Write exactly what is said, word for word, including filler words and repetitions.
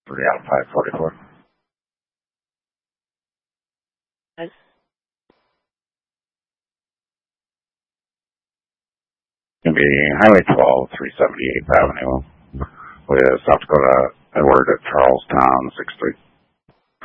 Three out of five forty-four. Yes. Going to be Highway twelve, three seventy-eighth Avenue, with South Dakota Edward at Charlestown, six three.